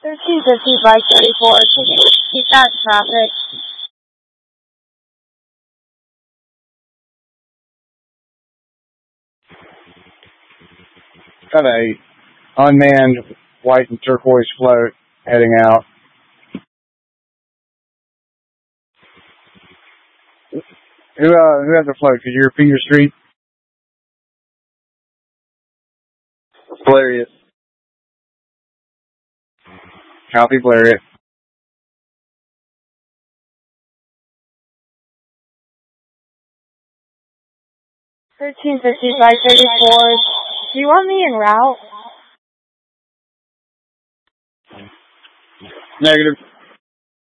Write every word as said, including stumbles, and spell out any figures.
thirteen fifty by thirty-four. Keep that traffic. Got a unmanned white and turquoise float heading out. Who uh who has the float? Could you repeat your street? Blarius. Copy, Blarius. thirteen fifty by thirty-four. Do you want me en route? Negative.